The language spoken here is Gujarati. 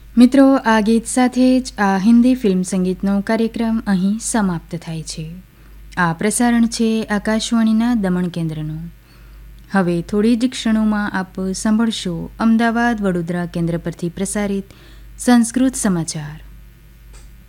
મિત્રો, આ ગીત સાથે જ આ હિન્દી ફિલ્મ સંગીતનો કાર્યક્રમ અહીં સમાપ્ત થાય છે. આ પ્રસારણ છે આકાશવાણીના દમણ કેન્દ્રનું. હવે થોડી જ ક્ષણોમાં આપ સાંભળશો અમદાવાદ વડોદરા કેન્દ્ર પરથી પ્રસારિત સંસ્કૃત સમાચાર.